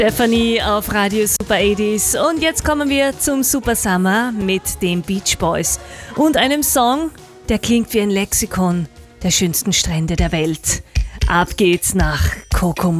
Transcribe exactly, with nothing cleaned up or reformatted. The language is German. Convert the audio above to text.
Stephanie auf Radio Super achtziger und jetzt kommen wir zum Super Summer mit den Beach Boys und einem Song, der klingt wie ein Lexikon der schönsten Strände der Welt. Ab geht's nach Kokomo.